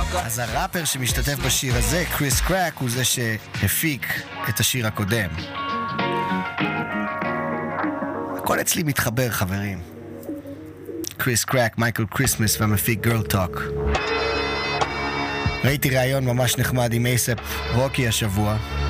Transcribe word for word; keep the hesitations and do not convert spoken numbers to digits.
אז הראפר שמשתתף בשיר הזה, קריס קרק, הוא זה שהפיק את השיר הקודם. הכל אצלי מתחבר, חברים. קריס קרק, מייקל קריסמס והמפיק גרל טוק. ראיתי ראיון ממש נחמד עם אייסאפ רוקי השבוע.